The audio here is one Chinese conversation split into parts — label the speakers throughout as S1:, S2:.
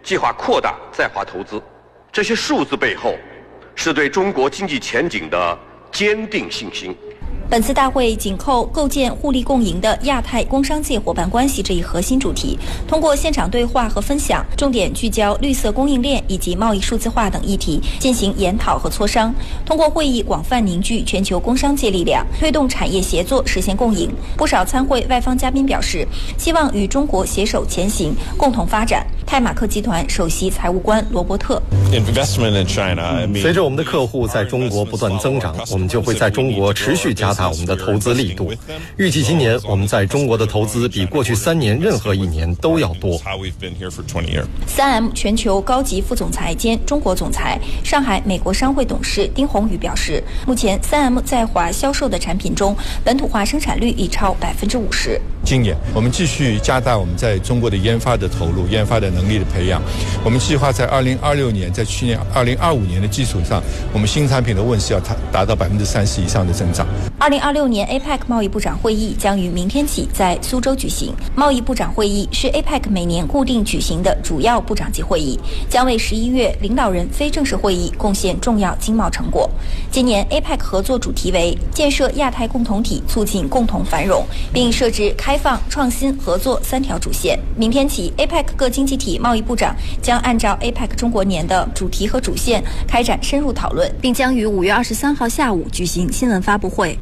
S1: 计划扩大在华投资，这些数字背后是对中国经济前景的坚定信心。
S2: 本次大会紧扣构建互利共赢的亚太工商界伙伴关系这一核心主题，通过现场对话和分享，重点聚焦绿色供应链以及贸易数字化等议题进行研讨和磋商。通过会议广泛凝聚全球工商界力量，推动产业协作实现共赢。不少参会外方嘉宾表示，希望与中国携手前行，共同发展。泰马克集团首席财务官罗伯特：
S3: 随着我们的客户在中国不断增长，我们就会在中国持续加大我们的投资力度。预计今年我们在中国的投资比过去3年任何一年都要多。
S2: 3M 全球高级副总裁兼中国总裁、上海美国商会董事丁宏宇表示，目前3M 在华销售的产品中，本土化生产率已超50%。
S4: 今年我们继续加大我们在中国的研发的投入、研发的能力的培养。我们计划在2026年，在去年2025年的基础上，我们新产品的问世要达到30%以上的增长。
S2: 2026年 APEC 贸易部长会议将于明天起在苏州举行。贸易部长会议是 APEC 每年固定举行的主要部长级会议，将为11月领导人非正式会议贡献重要经贸成果。今年 APEC 合作主题为建设亚太共同体，促进共同繁荣，并设置开放、创新、合作3条主线。明天起 APEC 各经济体贸易部长将按照 APEC 中国年的主题和主线开展深入讨论，并将于5月23号下午举行新闻发布会。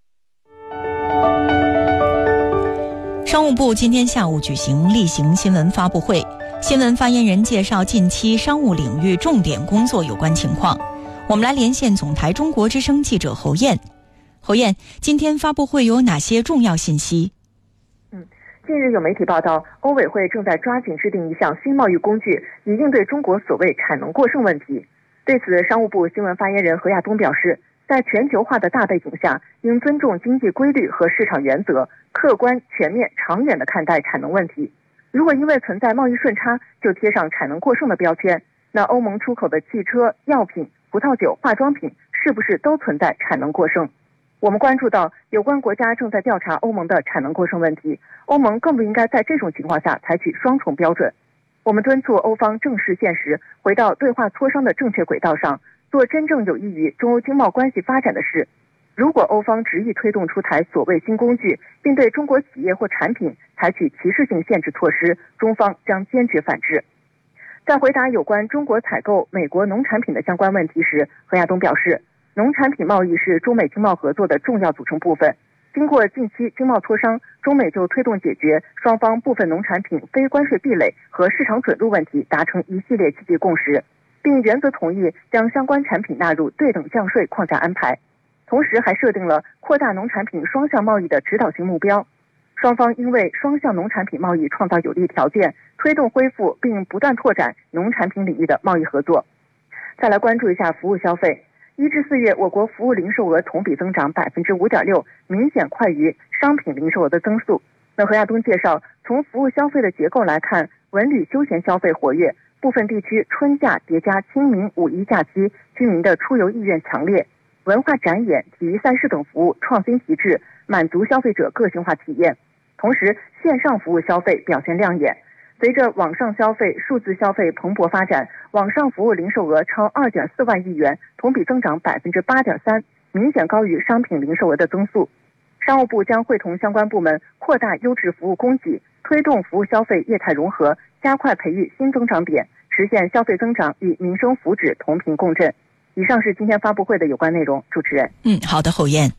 S5: 商务部今天下午举行例行新闻发布会，新闻发言人介绍近期商务领域重点工作有关情况。我们来连线总台中国之声记者侯燕。侯燕，今天发布会有哪些重要信息？
S6: 近日有媒体报道，欧委会正在抓紧制定一项新贸易工具，以应对中国所谓产能过剩问题。对此，商务部新闻发言人何亚东表示，在全球化的大背景下，应尊重经济规律和市场原则，客观、全面、长远地看待产能问题。如果因为存在贸易顺差就贴上产能过剩的标签，那欧盟出口的汽车、药品、葡萄酒、化妆品是不是都存在产能过剩？我们关注到，有关国家正在调查欧盟的产能过剩问题，欧盟更不应该在这种情况下采取双重标准。我们敦促欧方正视现实，回到对话磋商的正确轨道上，做真正有益于中欧经贸关系发展的事。如果欧方执意推动出台所谓新工具，并对中国企业或产品采取歧视性限制措施，中方将坚决反制。在回答有关中国采购美国农产品的相关问题时，何亚东表示，农产品贸易是中美经贸合作的重要组成部分。经过近期经贸磋商，中美就推动解决双方部分农产品非关税壁垒和市场准入问题达成一系列积极共识，并原则同意将相关产品纳入对等降税框架安排。同时还设定了扩大农产品双向贸易的指导性目标。双方应为双向农产品贸易创造有利条件，推动恢复并不断拓展农产品领域的贸易合作。再来关注一下服务消费。1至4月，我国服务零售额同比增长5.6%，明显快于商品零售额的增速。那何亚东介绍，从服务消费的结构来看，文旅休闲消费活跃，部分地区春假叠加清明、五一假期，居民的出游意愿强烈。文化展演、体育赛事等服务创新提质，满足消费者个性化体验。同时，线上服务消费表现亮眼。随着网上消费、数字消费蓬勃发展，网上服务零售额超2.4万亿元，同比增长8.3%，明显高于商品零售额的增速。商务部将会同相关部门扩大优质服务供给，推动服务消费业态融合，加快培育新增长点，实现消费增长与民生福祉同频共振。以上是今天发布会的有关内容。主持人。
S5: 好的，侯燕。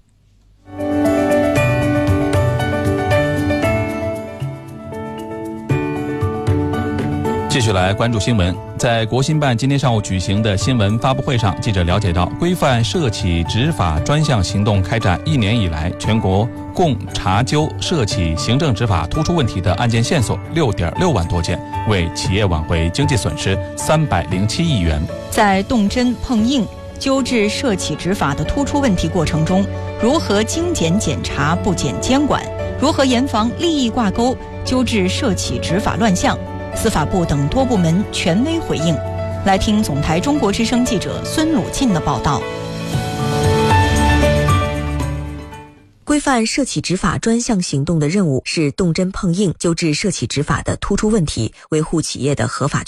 S7: 继续来关注新闻。在国新办今天上午举行的新闻发布会上，记者了解到，规范涉企执法专项行动开展1年以来，全国共查究涉企行政执法突出问题的案件线索6.6万多件，为企业挽回经济损失307亿元。
S5: 在动真碰硬纠治涉企执法的突出问题过程中，如何精简检查不减监管，如何严防利益挂钩纠治涉企执法乱象，司法部等多部门权威回应。来听总台中国之声记者孙鲁进的报道。
S8: 规范涉企执法专项行动的任务是动真碰硬纠治涉企执法的突出问题，维护企业的合法